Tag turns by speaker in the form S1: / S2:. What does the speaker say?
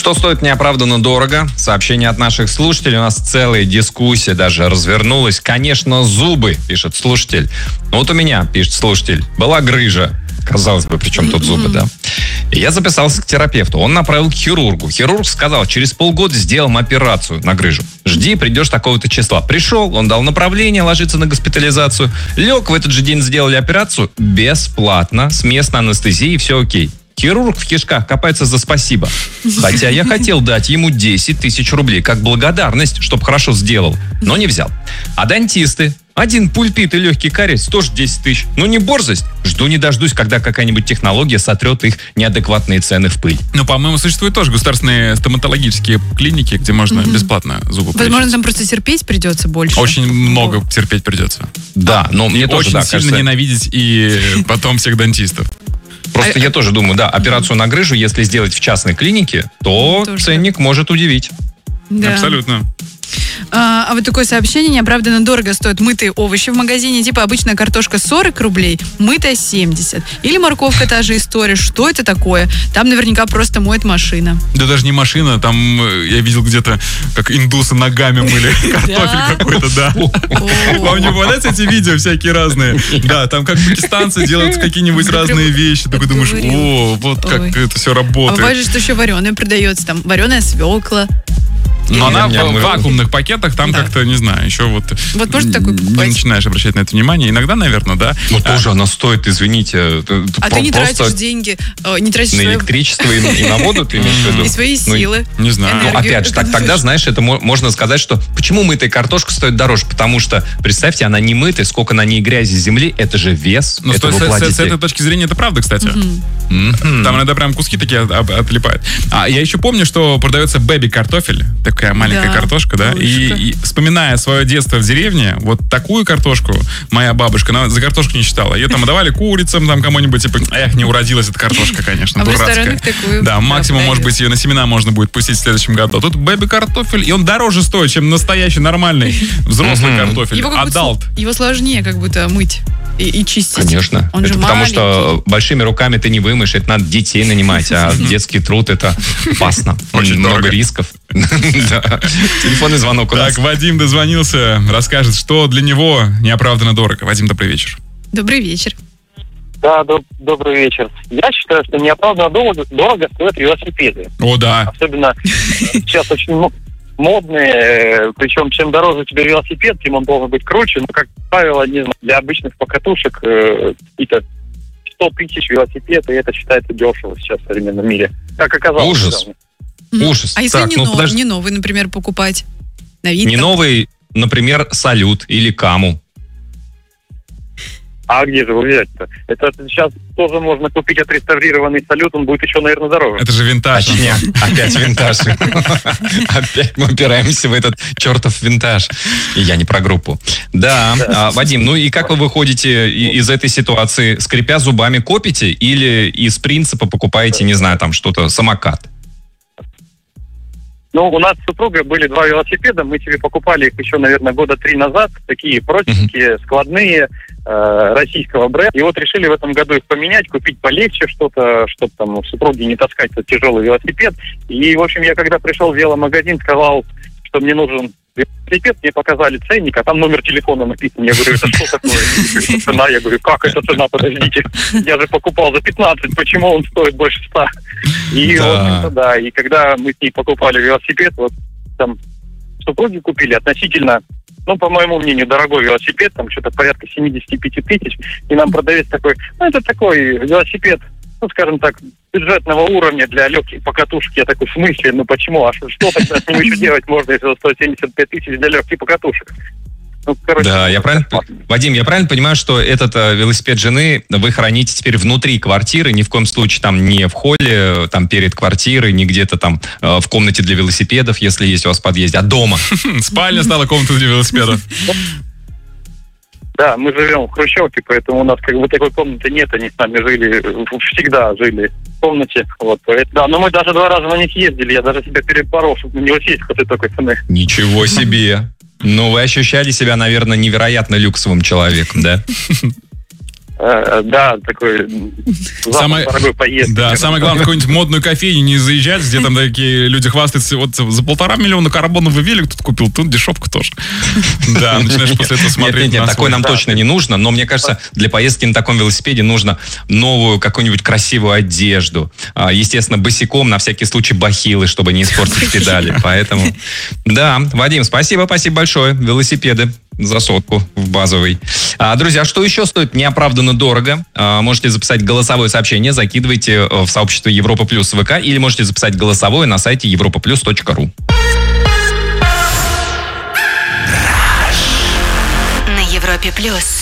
S1: Что стоит неоправданно дорого? Сообщение от наших слушателей. У нас целая дискуссия даже развернулась. Конечно, зубы, пишет слушатель. Вот у меня, пишет слушатель, была грыжа. Казалось бы, при чем тут зубы, да? И я записался к терапевту. Он направил к хирургу. Хирург сказал, через полгода сделаем операцию на грыжу. Жди, придешь такого-то числа. Пришел, он дал направление ложиться на госпитализацию. Лег, в этот же день сделали операцию бесплатно, с местной анестезией, все окей. Хирург в кишках копается за спасибо. Хотя я хотел дать ему 10 тысяч рублей как благодарность, чтобы хорошо сделал, но не взял. А дантисты? Один пульпит и легкий кариес тоже 10 тысяч. Ну не борзость. Жду не дождусь, когда какая-нибудь технология сотрет их неадекватные цены в пыль.
S2: Ну, по-моему, существуют тоже государственные стоматологические клиники, где можно бесплатно зубы полечить.
S3: Возможно, там просто терпеть придется больше.
S2: Очень много терпеть придется.
S1: Да, но мне тоже,
S2: очень
S1: да,
S2: сильно
S1: кажется...
S2: ненавидеть и потом всех дантистов.
S1: Просто я тоже думаю, да, операцию на грыжу, если сделать в частной клинике, то
S3: тоже
S1: ценник может удивить.
S3: Да.
S2: Абсолютно.
S3: А вот такое сообщение: неоправданно дорого стоят мытые овощи в магазине. Типа обычная картошка 40 рублей, мытая 70. Или морковка, та же история. Что это такое? Там наверняка просто моет машина.
S2: Да даже не машина, там я видел где-то, как индусы ногами мыли картофель какой-то, да. Вам не попадаются эти видео всякие разные? Да, там как пакистанцы делают какие-нибудь разные вещи. Такой думаешь, о, вот как это все
S3: А
S2: работает.
S3: бывает же, что еще вареное продается. Там вареная свекла.
S2: Но она в вакуумных пакетах, там как-то, не знаю, еще вот...
S3: Вот можно такой
S2: не
S3: покупать?
S2: начинаешь обращать на это внимание. Иногда, наверное, да.
S1: Но тоже она стоит, извините...
S3: А ты не тратишь деньги, не тратишь
S1: на электричество и на воду, ты имеешь в виду?
S3: и свои силы.
S2: Не знаю.
S1: Ну, опять же, тогда, знаешь, это можно сказать, что почему мытая картошка стоит дороже? Потому что, представьте, она не мытая, сколько на ней грази земли, это же вес.
S2: Ну, с этой точки зрения это правда, кстати. Там иногда прям куски такие отлипают. А я еще помню, что продается бэби-картофель, такая маленькая картошка, да, и вспоминая свое детство в деревне, вот такую картошку моя бабушка, она за картошку не считала. Ее там давали курицам, там кому-нибудь, типа, эх, не уродилась эта картошка, конечно,
S3: а
S2: дурацкая.
S3: в ресторанах такую?
S2: Да, максимум, может быть, ее на семена можно будет пустить в следующем году. Тут бэби-картофель, и он дороже стоит, чем настоящий, нормальный, взрослый картофель, адалт.
S3: Его сложнее как будто мыть и чистить.
S1: Конечно.
S3: Он
S1: это
S3: же
S1: потому
S3: маленький.
S1: что большими руками ты не вымоешь, это надо детей нанимать, а детский труд это опасно.
S2: Очень
S1: много
S2: дорого.
S1: рисков. Телефонный звонок у нас.
S2: Так, Вадим дозвонился, расскажет, что для него неоправданно дорого. Вадим, добрый вечер.
S3: Добрый вечер.
S4: Да, добрый вечер. Я считаю, что неоправданно дорого стоят велосипеды.
S2: О, да.
S4: Особенно сейчас очень модные, причем чем дороже тебе велосипед, тем он должен быть круче. Но, как правило, не знаю, для обычных покатушек какие-то 100 тысяч велосипедов, и это считается дешево сейчас в современном мире. Как оказалось.
S1: Ужас. Ужас.
S3: А если
S1: Так,
S3: не новый, например, покупать?
S1: Не новый, например, Салют или Каму.
S4: А где же его взять-то? Это сейчас тоже можно купить отреставрированный Салют, он будет еще, наверное, дороже.
S2: Это же винтаж.
S1: Опять винтаж. Опять мы упираемся в этот чертов винтаж. И я не про группу. Да, Вадим, ну и как вы выходите из этой ситуации? Скрипя зубами копите или из принципа покупаете, не знаю, там что-то, самокат?
S4: Ну, у нас с супругой были 2 велосипеда, мы себе покупали их еще, наверное, года 3 назад, такие простенькие, складные, российского бренда. И вот решили в этом году их поменять, купить полегче что-то, чтобы там у супруги не таскать этот тяжелый велосипед. И, в общем, я когда пришел в веломагазин, сказал, что мне нужен велосипед, мне показали ценник, а там номер телефона написан. Я говорю, это что такое? Цена. Я говорю, как это цена? Подождите, я же покупал за 15, почему он стоит больше 100? И, в общем-то, да, и когда мы с ней покупали велосипед, вот там супруги купили относительно, ну, по моему мнению, дорогой велосипед, там что-то порядка 75 тысяч, и нам продавец такой, ну, это такой велосипед, ну, скажем так, бюджетного уровня для легких покатушек. Я такой, в смысле, ну почему? А что тогда с ним еще делать можно, если за 175 тысяч для легких покатушек? Ну, короче,
S1: да, Вадим, я правильно понимаю, что этот велосипед жены вы храните теперь внутри квартиры, ни в коем случае там не в холле, там перед квартирой, не где-то там в комнате для велосипедов, если есть у вас в подъезде, а дома?
S2: Спальня стала комнатой для велосипедов.
S4: Да, мы живем в хрущевке, поэтому у нас как бы такой комнаты нет, они с нами всегда жили в комнате. Вот, да, но мы даже 2 раза на них ездили, я даже себя перепорол, чтобы не сесть после такой цены.
S1: Ничего себе! Ну, вы ощущали себя, наверное, невероятно люксовым человеком, да?
S4: Да, такой дорогой поездки.
S2: Да, самое главное, в какую-нибудь модную кофейню не заезжать, где там такие люди хвастаются, вот за 1,5 миллиона карбонов велик тут купил, тут дешевка тоже. Да, начинаешь после этого смотреть.
S1: Нет, такой нам точно не нужно, но мне кажется, для поездки на таком велосипеде нужно новую какую-нибудь красивую одежду. Естественно, босиком, на всякий случай бахилы, чтобы не испортить педали. Поэтому, да, Вадим, спасибо большое. Велосипеды за 100 в базовый. Друзья, что еще стоит неоправданно дорого? Можете записать голосовое сообщение, закидывайте в сообщество Европа Плюс ВК, или можете записать голосовое на сайте europaplus.ru.
S5: На Европе Плюс.